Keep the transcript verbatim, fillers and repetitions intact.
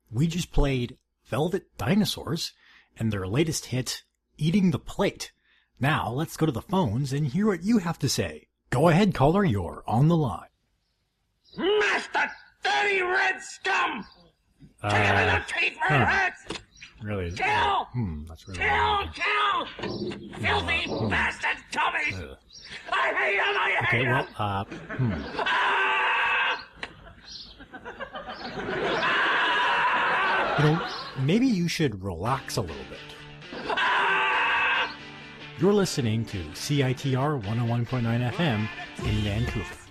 We just played Velvet Dinosaurs and their latest hit, Eating the Plate. Now let's go to the phones and hear what you have to say. Go ahead, caller, you're on the line. Master, dirty red scum! Uh, Take him in the teeth, red huh. hats! Really? Kill! Hmm, that's really Kill! Kill! Filthy Hmm. bastard Tommy! Ugh. I hate him! I hate Okay, him! well, uh, hmm. Ah! You know, maybe you should relax a little bit. Ah! You're listening to C I T R one oh one point nine F M in Vancouver.